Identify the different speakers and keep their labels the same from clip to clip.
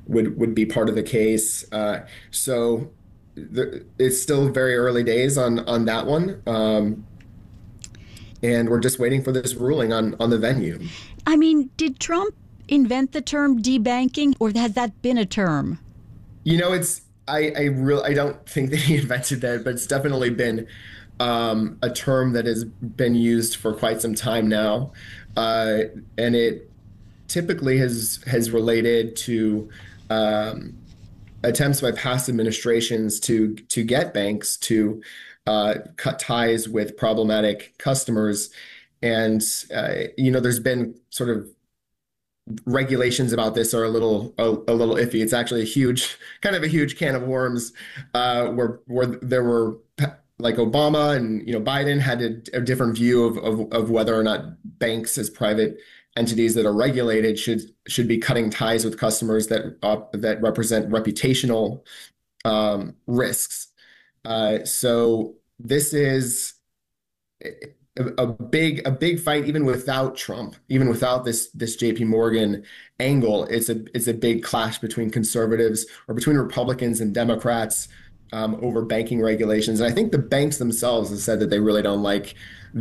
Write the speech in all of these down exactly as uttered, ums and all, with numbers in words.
Speaker 1: would would be part of the case. Uh, so the, it's still very early days on on that one, um, and we're just waiting for this ruling on on the venue.
Speaker 2: I mean, did Trump invent the term debanking, or has that been a term?
Speaker 1: You know, it's I I real I don't think that he invented that, but it's definitely been um, a term that has been used for quite some time now, uh, and it typically has has related to um, attempts by past administrations to to get banks to uh, cut ties with problematic customers, and uh, you know, there's been sort of regulations about this are a little a, a little iffy. It's actually a huge, kind of a huge can of worms, uh, where where there were like Obama and you know Biden had a, a different view of, of of whether or not banks as private entities that are regulated should should be cutting ties with customers that uh, that represent reputational um, risks. Uh, so this is a, a big a big fight even without Trump, even without this this J P Morgan angle. It's a it's a big clash between conservatives or between Republicans and Democrats um, over banking regulations. And I think the banks themselves have said that they really don't like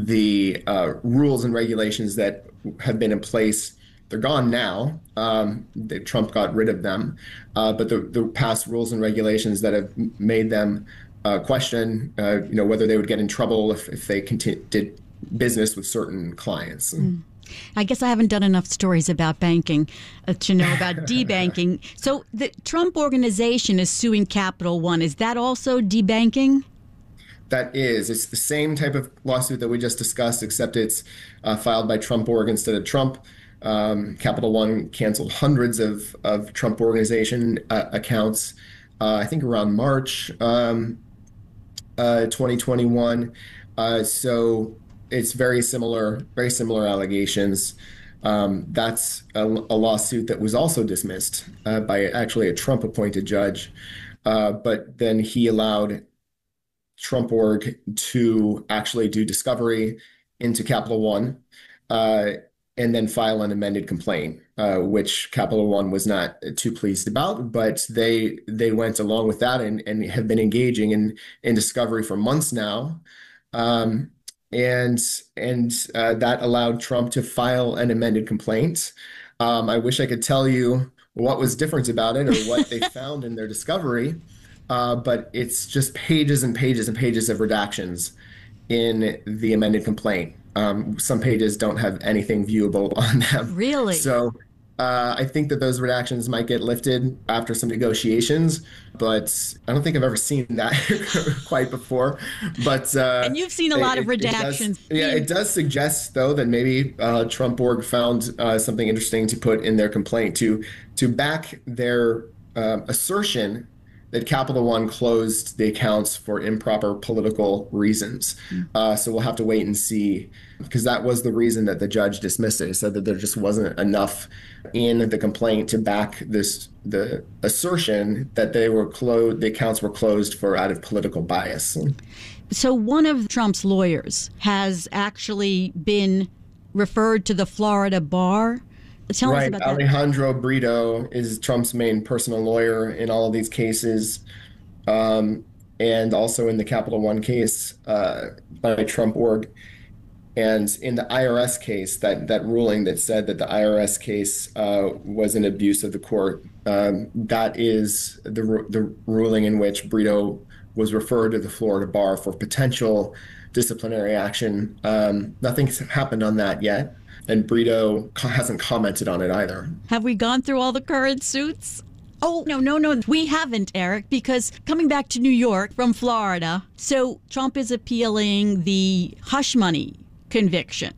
Speaker 1: the uh, rules and regulations that have been in place. They're gone now. Um, they, Trump got rid of them, uh, but the, the past rules and regulations that have made them uh, question, uh, you know, whether they would get in trouble if, if they continue, did business with certain clients.
Speaker 2: Mm. I guess I haven't done enough stories about banking uh, to know about debanking. So the Trump Organization is suing Capital One. Is that also debanking?
Speaker 1: That is. It's the same type of lawsuit that we just discussed, except it's uh, filed by Trump Org instead of Trump. Um, Capital One canceled hundreds of, of Trump Organization uh, accounts, uh, I think around March um, uh, twenty twenty-one. Uh, so it's very similar, very similar allegations. Um, that's a, a lawsuit that was also dismissed uh, by actually a Trump-appointed judge, uh, but then he allowed Trump Org to actually do discovery into Capital One, uh, and then file an amended complaint, uh, which Capital One was not too pleased about. But they they went along with that and, and have been engaging in in discovery for months now, um, and and uh, that allowed Trump to file an amended complaint. Um, I wish I could tell you what was different about it or what they found in their discovery. Uh, but it's just pages and pages and pages of redactions in the amended complaint. Um, some pages don't have anything viewable on them.
Speaker 2: Really?
Speaker 1: So uh, I think that those redactions might get lifted after some negotiations, but I don't think I've ever seen that quite before. But uh,
Speaker 2: and you've seen a lot
Speaker 1: it,
Speaker 2: of redactions.
Speaker 1: It does, yeah, it does suggest, though, that maybe uh, Trump Org found uh, something interesting to put in their complaint to to back their uh, assertion that Capital One closed the accounts for improper political reasons. Uh, so we'll have to wait and see, because that was the reason that the judge dismissed it. He said that there just wasn't enough in the complaint to back this the assertion that they were closed, the accounts were closed for out of political bias.
Speaker 2: So one of Trump's lawyers has actually been referred to the Florida bar. Tell
Speaker 1: right.
Speaker 2: us about that.
Speaker 1: Alejandro Brito is Trump's main personal lawyer in all of these cases, um, and also in the Capital One case uh, by Trump Org. And in the I R S case, that, that ruling that said that the I R S case uh, was an abuse of the court, um, that is the, the ruling in which Brito was referred to the Florida bar for potential disciplinary action. Um, nothing's happened on that yet. And Brito hasn't commented on it either.
Speaker 2: Have we gone through all the current suits? Oh, no, no, no, we haven't, Eric, because coming back to New York from Florida, so Trump is appealing the hush money conviction.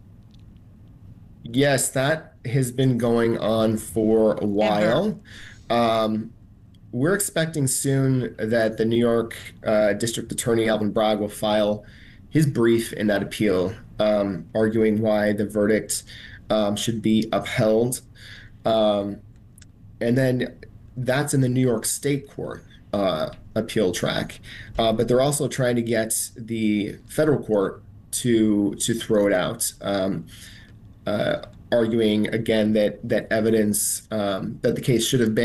Speaker 1: Yes, that has been going on for a while. Um, we're expecting soon that the New York uh, District Attorney, Alvin Bragg, will file his brief in that appeal, um, arguing why the verdict um, should be upheld. Um, and then that's in the New York State Court uh, appeal track. Uh, but they're also trying to get the federal court to to throw it out, um, uh, arguing again that that evidence um, that the case should have been